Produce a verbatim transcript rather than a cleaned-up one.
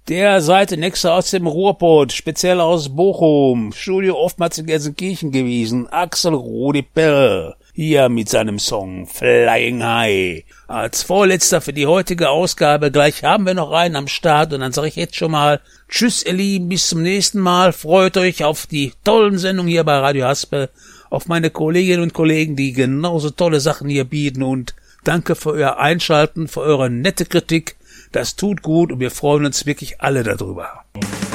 Der Seitennächste aus dem Ruhrpott, speziell aus Bochum, Studio oftmals in Gelsenkirchen gewesen, Axel Rudi-Pell, hier mit seinem Song Flying High. Als Vorletzter für die heutige Ausgabe, gleich haben wir noch einen am Start und dann sage ich jetzt schon mal Tschüss, ihr Lieben, bis zum nächsten Mal, freut euch auf die tollen Sendungen hier bei Radio Haspel, auf meine Kolleginnen und Kollegen, die genauso tolle Sachen hier bieten und danke für euer Einschalten, für eure nette Kritik. Das tut gut und wir freuen uns wirklich alle darüber.